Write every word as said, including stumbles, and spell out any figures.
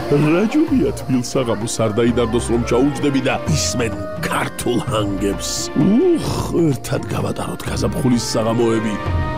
რაჯულია თბილსაღამოს არ დაიდარდოს რომ ჩაუჯდები და ისმენ ქართულ ჰანგებს. უხ, ერთად გავატაროთ გაზაფხულის საღამოები.